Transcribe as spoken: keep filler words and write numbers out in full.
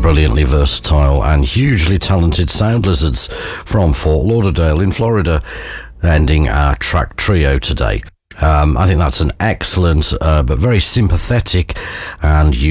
brilliantly versatile and hugely talented Sound Lizards from Fort Lauderdale in Florida, ending our track trio today. Um, I think that's an excellent uh, but very sympathetic and